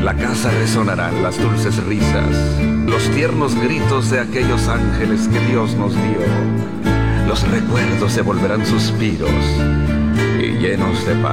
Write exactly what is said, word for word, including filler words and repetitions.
la casa resonarán las dulces risas, los tiernos gritos de aquellos ángeles que Dios nos dio. Los recuerdos se volverán suspiros y llenos de paz.